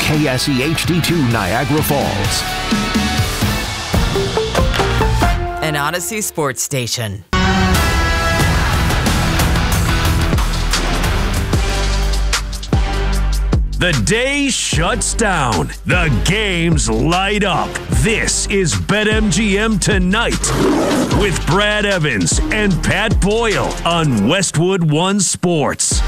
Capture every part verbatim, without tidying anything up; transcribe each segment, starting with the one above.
K S E H D two Niagara Falls. An Odyssey Sports Station. The day shuts down. The games light up. This is BetMGM Tonight with Brad Evans and Pat Boyle on Westwood One Sports.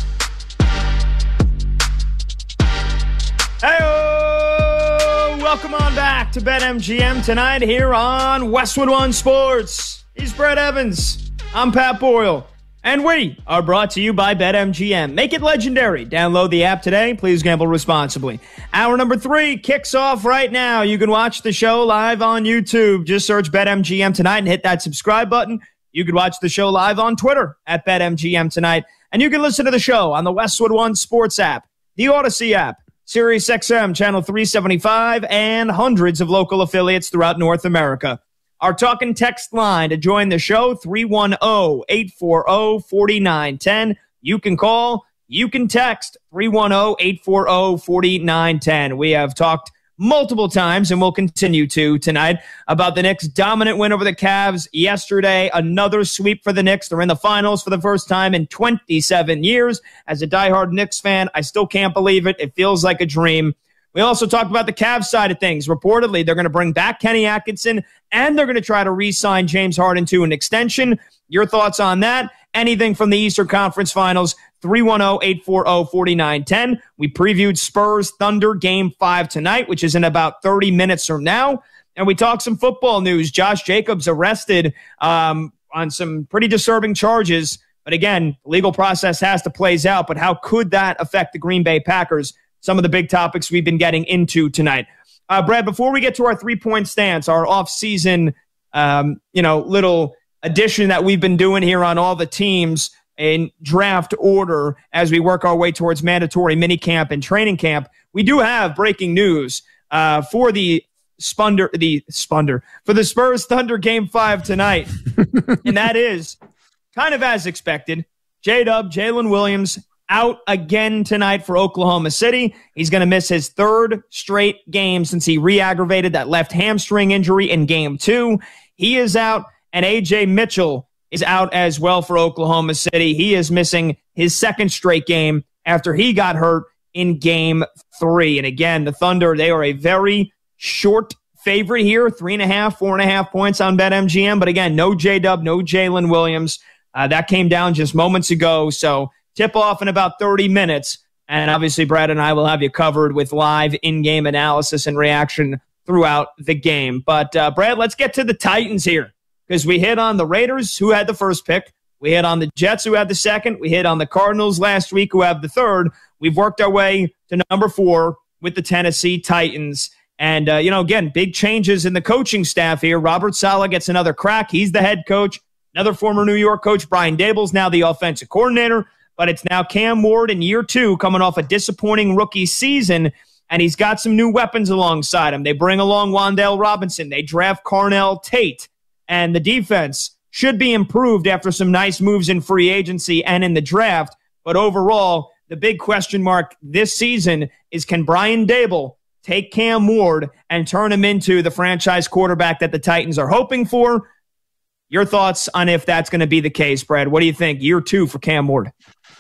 Hey, welcome on back to BetMGM Tonight here on Westwood One Sports. He's Brad Evans. I'm Pat Boyle. And we are brought to you by BetMGM. Make it legendary. Download the app today. Please gamble responsibly. Hour number three kicks off right now. You can watch the show live on YouTube. Just search BetMGM Tonight and hit that subscribe button. You can watch the show live on Twitter at BetMGM Tonight. And you can listen to the show on the Westwood One Sports app, the Odyssey app, Sirius X M, Channel three seventy-five, and hundreds of local affiliates throughout North America. Our talk and text line to join the show, three one zero, eight four zero, four nine one zero. You can call, you can text, three one zero, eight four zero, four nine one zero. We have talked multiple times, and we'll continue to tonight, about the Knicks' dominant win over the Cavs yesterday. Another sweep for the Knicks. They're in the finals for the first time in twenty-seven years. As a diehard Knicks fan, I still can't believe it. It feels like a dream. We also talked about the Cavs side of things. Reportedly, they're going to bring back Kenny Atkinson, and they're going to try to re-sign James Harden to an extension. Your thoughts on that? Anything from the Eastern Conference Finals, three one zero, eight four zero, four nine one zero. We previewed Spurs Thunder Game five tonight, which is in about thirty minutes from now. And we talked some football news. Josh Jacobs arrested um, on some pretty disturbing charges. But again, the legal process has to play out. But how could that affect the Green Bay Packers? Some of the big topics we've been getting into tonight. Uh, Brad, before we get to our three-point stance, our off-season, um, you know, little addition that we've been doing here on all the teams in draft order as we work our way towards mandatory minicamp and training camp, we do have breaking news uh, for the Spunder, the Spunder, for the Spurs Thunder Game five tonight. And that is kind of as expected. J-Dub, Jalen Williams, out again tonight for Oklahoma City. He's going to miss his third straight game since he re-aggravated that left hamstring injury in game two. He is out, and A J Mitchell is out as well for Oklahoma City. He is missing his second straight game after he got hurt in game three. And again, the Thunder, they are a very short favorite here, three and a half, four and a half points on BetMGM. But again, no J-Dub, no Jalen Williams. Uh, that came down just moments ago, so tip off in about thirty minutes, and obviously Brad and I will have you covered with live in-game analysis and reaction throughout the game. But uh, Brad, let's get to the Titans here, because we hit on the Raiders, who had the first pick. We hit on the Jets, who had the second. We hit on the Cardinals last week, who have the third. We've worked our way to number four with the Tennessee Titans. And, uh, you know, again, big changes in the coaching staff here. Robert Saleh gets another crack. He's the head coach. Another former New York coach, Brian Daboll's now the offensive coordinator. But it's now Cam Ward in year two, coming off a disappointing rookie season, and he's got some new weapons alongside him. They bring along Wan'Dale Robinson. They draft Carnell Tate, and the defense should be improved after some nice moves in free agency and in the draft. But overall, the big question mark this season is, can Brian Daboll take Cam Ward and turn him into the franchise quarterback that the Titans are hoping for? Your thoughts on if that's going to be the case, Brad? What do you think? Year two for Cam Ward.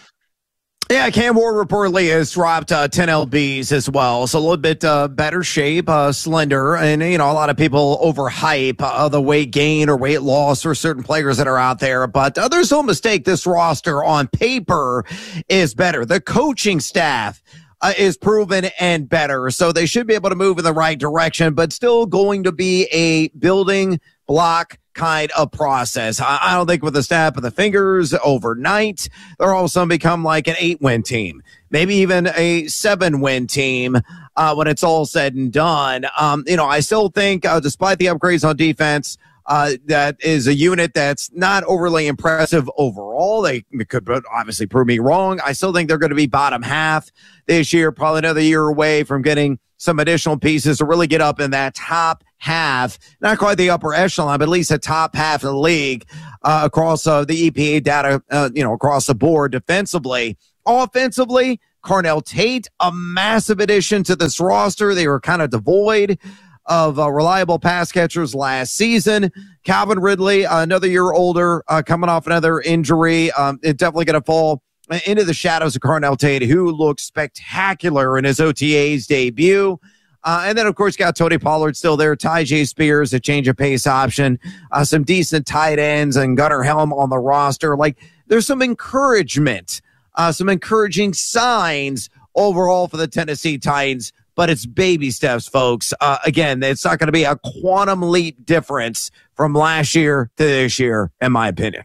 Yeah, Cam Ward reportedly has dropped uh, ten pounds as well, so a little bit uh, better shape, uh, slender, and, you know, a lot of people overhype uh, the weight gain or weight loss for certain players that are out there, but uh, there's no mistake this roster on paper is better. The coaching staff uh, is proven and better, so they should be able to move in the right direction, but still going to be a building block kind of process. I, I don't think with the snap of the fingers overnight, they're all of a sudden become like an eight-win team, maybe even a seven-win team uh, when it's all said and done. Um, you know, I still think, uh, despite the upgrades on defense, uh, that is a unit that's not overly impressive overall. They could obviously prove me wrong. I still think they're going to be bottom half this year, probably another year away from getting some additional pieces to really get up in that top half, not quite the upper echelon, but at least the top half of the league uh, across uh, the E P A data, uh, you know, across the board defensively. Offensively, Carnell Tate, a massive addition to this roster. They were kind of devoid of uh, reliable pass catchers last season. Calvin Ridley, uh, another year older, uh, coming off another injury. Um, it's definitely going to fall into the shadows of Carnell Tate, who looked spectacular in his O T A's debut. Uh, and then, of course, got Tony Pollard still there, Tyjae Spears, a change of pace option, uh, some decent tight ends, and Gunnar Helm on the roster. Like, there's some encouragement, uh, some encouraging signs overall for the Tennessee Titans, but it's baby steps, folks. Uh, again, it's not going to be a quantum leap difference from last year to this year, in my opinion.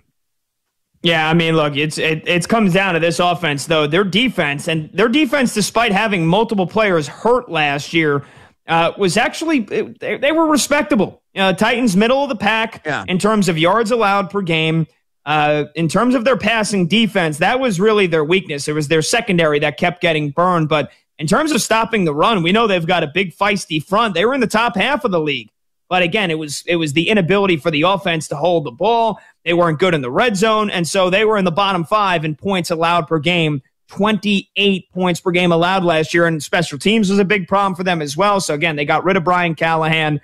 Yeah, I mean, look, it's it, it comes down to this offense, though. Their defense, and their defense, despite having multiple players hurt last year, uh, was actually, it, they, they were respectable. Uh, Titans, middle of the pack yeah. in terms of yards allowed per game. Uh, in terms of their passing defense, that was really their weakness. It was their secondary that kept getting burned. But in terms of stopping the run, we know they've got a big feisty front. They were in the top half of the league. But again, it was it was the inability for the offense to hold the ball. They weren't good in the red zone, and so they were in the bottom five in points allowed per game. twenty-eight points per game allowed last year, and special teams was a big problem for them as well. So again, they got rid of Brian Callahan.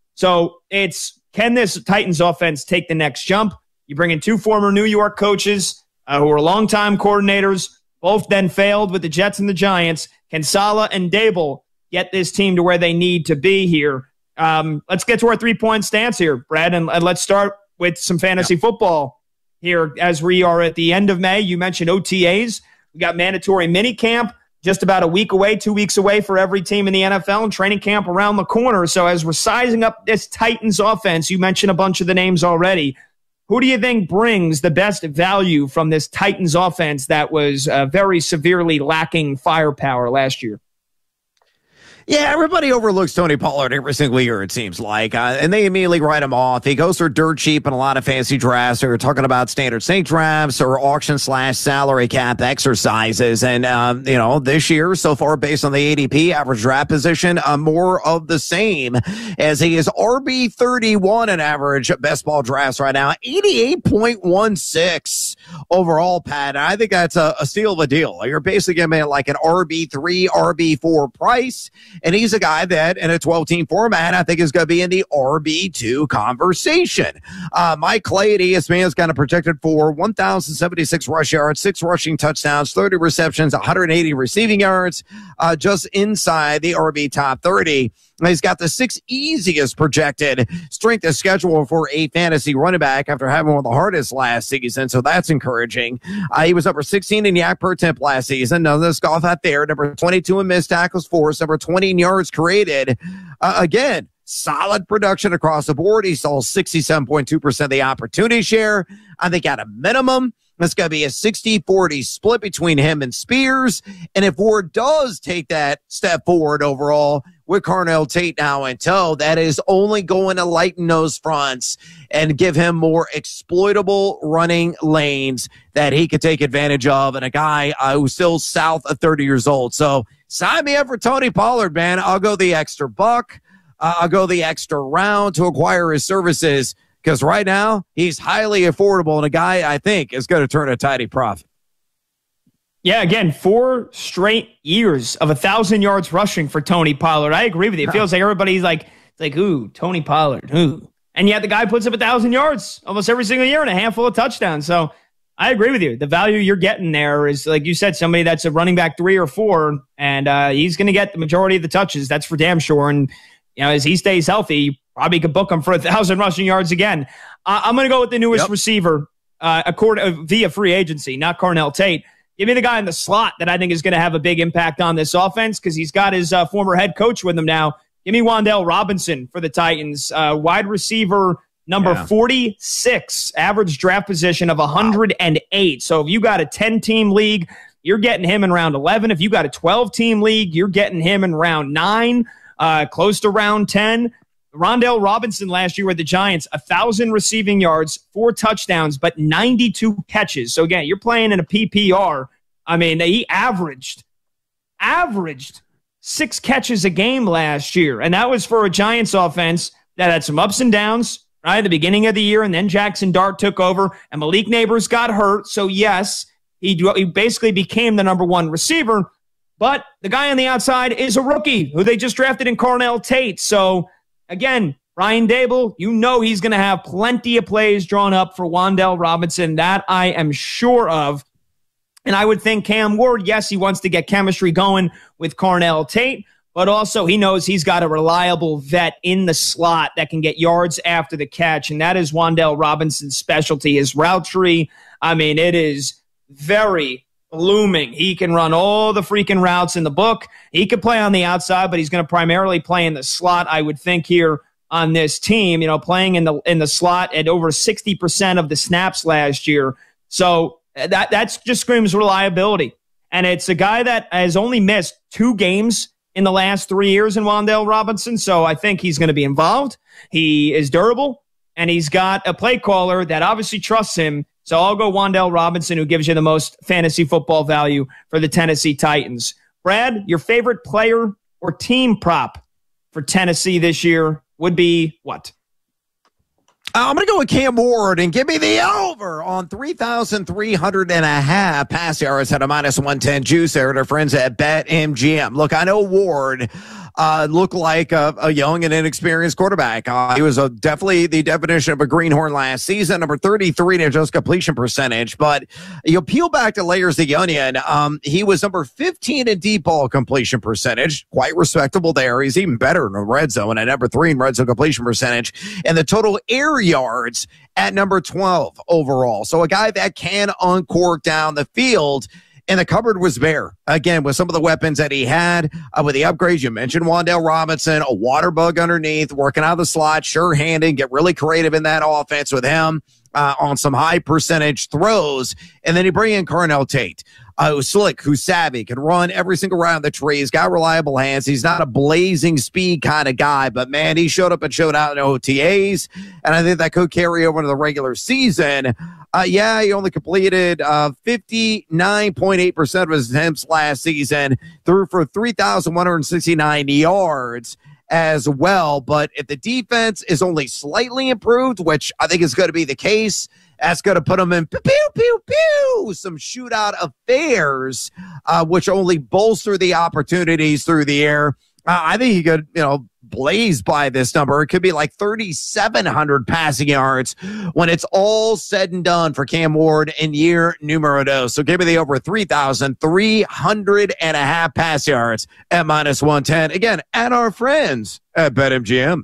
So it's, can this Titans offense take the next jump? You bring in two former New York coaches uh, who were longtime coordinators, both then failed with the Jets and the Giants. Can Saleh and Dable get this team to where they need to be here? Um, let's get to our three-point stance here, Brad, and, and let's start with some fantasy yeah. football here as we are at the end of May. You mentioned O T As. We got mandatory mini camp just about a week away, two weeks away for every team in the N F L, and training camp around the corner. So as we're sizing up this Titans offense, you mentioned a bunch of the names already. Who do you think brings the best value from this Titans offense that was uh, very severely lacking firepower last year? Yeah, everybody overlooks Tony Pollard every single year, it seems like, uh, and they immediately write him off. He goes for dirt cheap in a lot of fancy drafts. We're talking about standard snake drafts or auction slash salary cap exercises. And, um, you know, this year, so far, based on the A D P, average draft position, uh, more of the same, as he is R B thirty-one in average best ball drafts right now, eighty-eight point one six overall, Pat. And I think that's a, a steal of a deal. You're basically getting like an R B three, R B four price. And he's a guy that, in a twelve-team format, I think is going to be in the R B two conversation. Uh, Mike Clay at E S P N is kind of projected for one thousand seventy-six rush yards, six rushing touchdowns, thirty receptions, one hundred eighty receiving yards, uh, just inside the R B top thirty. He's got the sixth easiest projected strength of schedule for a fantasy running back after having one of the hardest last season, so that's encouraging. Uh, he was number sixteen in yak per attempt last season. Now, let's go off that there. Number twenty-two in missed tackles forced. Number twenty in yards created. Uh, again, solid production across the board. He saw sixty-seven point two percent of the opportunity share. I think at a minimum, it's going to be a sixty forty split between him and Spears. And if Ward does take that step forward overall with Carnell Tate now in tow, that is only going to lighten those fronts and give him more exploitable running lanes that he could take advantage of. And a guy uh, who's still south of thirty years old. So sign me up for Tony Pollard, man. I'll go the extra buck. Uh, I'll go the extra round to acquire his services, because right now he's highly affordable and a guy I think is going to turn a tidy profit. Yeah, again, four straight years of a thousand yards rushing for Tony Pollard. I agree with you. It feels like everybody's like, it's like, ooh, Tony Pollard, ooh. And yet the guy puts up a thousand yards almost every single year and a handful of touchdowns. So I agree with you. The value you're getting there is, like you said, somebody that's a running back three or four, and uh, he's going to get the majority of the touches. That's for damn sure. And, you know, as he stays healthy, you probably could book him for a thousand rushing yards again. Uh, I'm going to go with the newest yep. receiver uh, according, uh, via free agency, not Carnell Tate. Give me the guy in the slot that I think is going to have a big impact on this offense, because he's got his uh, former head coach with him now. Give me Wan'Dale Robinson for the Titans. Uh, wide receiver number yeah. forty-six, average draft position of one hundred eight. Wow. So if you got a ten-team league, you're getting him in round eleven. If you got a twelve-team league, you're getting him in round nine, uh, close to round ten. Wan'Dale Robinson last year with the Giants, one thousand receiving yards, four touchdowns, but ninety-two catches. So, again, you're playing in a P P R. I mean, he averaged, averaged six catches a game last year. And that was for a Giants offense that had some ups and downs, right, at the beginning of the year. And then Jackson Dart took over, and Malik Neighbors got hurt. So, yes, he, he basically became the number one receiver. But the guy on the outside is a rookie who they just drafted in Carnell Tate. So, again, Brian Daboll, you know he's going to have plenty of plays drawn up for Wan'Dale Robinson. That I am sure of. And I would think Cam Ward, yes, he wants to get chemistry going with Carnell Tate, but also he knows he's got a reliable vet in the slot that can get yards after the catch, and that is Wan'Dale Robinson's specialty. His route tree, I mean, it is very blooming. He can run all the freaking routes in the book. He could play on the outside, but he's going to primarily play in the slot, I would think, here on this team, you know, playing in the in the slot at over sixty percent of the snaps last year. So that that's just screams reliability. And it's a guy that has only missed two games in the last three years in Wan'Dale Robinson, so I think he's going to be involved. He is durable, and he's got a play caller that obviously trusts him. So I'll go Wan'Dale Robinson, who gives you the most fantasy football value for the Tennessee Titans. Brad, your favorite player or team prop for Tennessee this year would be what? I'm going to go with Cam Ward and give me the over on three thousand three hundred and a half pass yards at a minus one ten juice there at our friends at BetMGM. Look, I know Ward uh, looked like a, a young and inexperienced quarterback. Uh, he was a, definitely the definition of a greenhorn last season, number thirty-three in adjusted completion percentage. But you peel back the layers of the onion. Um, he was number fifteen in deep ball completion percentage, quite respectable there. He's even better in the red zone at number three in red zone completion percentage, and the total air yards at number twelve overall. So a guy that can uncork down the field. And the cupboard was bare, again, with some of the weapons that he had. Uh, with the upgrades, you mentioned Wan'Dale Robinson, a water bug underneath, working out of the slot, sure-handed, get really creative in that offense with him uh, on some high-percentage throws. And then you bring in Carnell Tate, uh, who's slick, who's savvy, can run every single round the tree. He's got reliable hands. He's not a blazing speed kind of guy, but, man, he showed up and showed out in O T As, and I think that could carry over into the regular season. Uh, yeah, he only completed uh, fifty-nine point eight percent of his attempts last season, threw for three thousand one hundred sixty-nine yards as well. But if the defense is only slightly improved, which I think is going to be the case, that's going to put them in pew, pew, pew, pew, some shootout affairs, uh, which only bolster the opportunities through the air. Uh, I think he could, you know, blaze by this number. It could be like thirty-seven hundred passing yards when it's all said and done for Cam Ward in year numero dos. So give me the over three thousand three hundred and a half pass yards at minus one ten. Again, at our friends at BetMGM.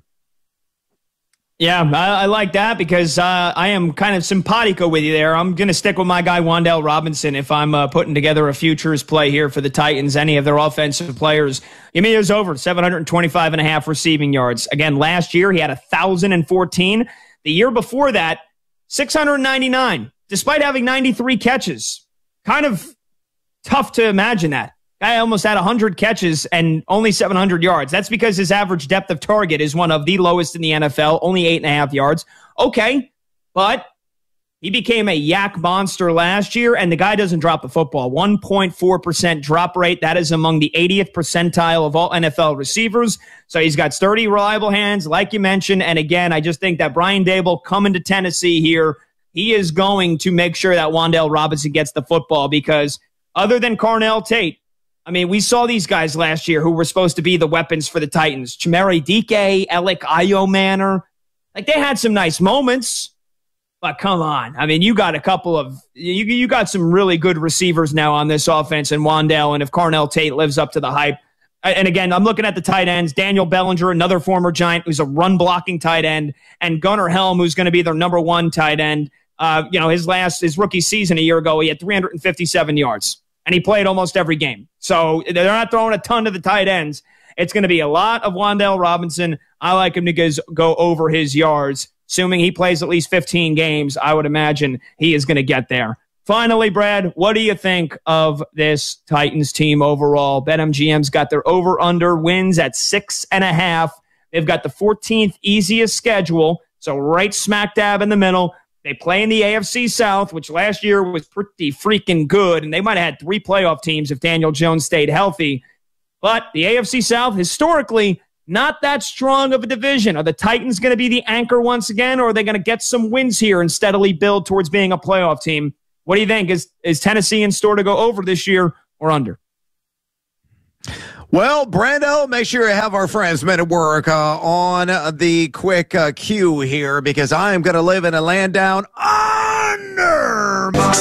Yeah, I, I like that because uh, I am kind of simpatico with you there. I'm going to stick with my guy, Wan'Dale Robinson, if I'm uh, putting together a futures play here for the Titans, any of their offensive players. Give me his over, seven hundred twenty-five and a half receiving yards. Again, last year he had one thousand fourteen. The year before that, six hundred ninety-nine, despite having ninety-three catches. Kind of tough to imagine that. Guy almost had one hundred catches and only seven hundred yards. That's because his average depth of target is one of the lowest in the N F L, only eight and a half yards. Okay, but he became a yak monster last year, and the guy doesn't drop the football. one point four percent drop rate. That is among the eightieth percentile of all N F L receivers. So he's got sturdy, reliable hands, like you mentioned. And again, I just think that Brian Daboll coming to Tennessee here, he is going to make sure that Wan'Dale Robinson gets the football because other than Carnell Tate, I mean, we saw these guys last year who were supposed to be the weapons for the Titans. Chimere Dike, Alec Ayomanor. Like, they had some nice moments, but come on. I mean, you got a couple of you, – you got some really good receivers now on this offense in Wan'Dale, and if Carnell Tate lives up to the hype. And again, I'm looking at the tight ends. Daniel Bellinger, another former Giant who's a run-blocking tight end, and Gunnar Helm, who's going to be their number one tight end. Uh, you know, his last – his rookie season a year ago, he had three hundred fifty-seven yards. And he played almost every game. So they're not throwing a ton to the tight ends. It's going to be a lot of Wan'Dale Robinson. I like him to go over his yards. Assuming he plays at least fifteen games, I would imagine he is going to get there. Finally, Brad, what do you think of this Titans team overall? BetMGM's got their over-under wins at six and a half. They've got the fourteenth easiest schedule, so right smack dab in the middle. They play in the A F C South, which last year was pretty freaking good, and they might have had three playoff teams if Daniel Jones stayed healthy. But the A F C South, historically, not that strong of a division. Are the Titans going to be the anchor once again, or are they going to get some wins here and steadily build towards being a playoff team? What do you think? Is, is Tennessee in store to go over this year or under? Well, Brando, make sure you have our friends Men at Work uh, on the quick uh, cue here, because I am going to live in a land down under my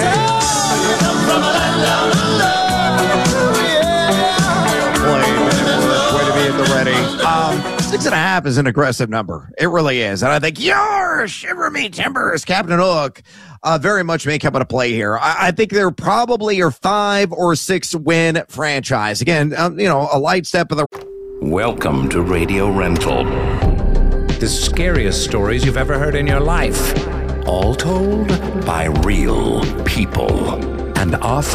Way to be at the ready. Um, six and a half is an aggressive number. It really is. And I think your shiver me timbers, Captain Hook, uh, very much may come into play here. I, I think they're probably your five or six win franchise. Again, um, you know, a light step of the. Welcome to Radio Rental. The scariest stories you've ever heard in your life. All told by real people. And our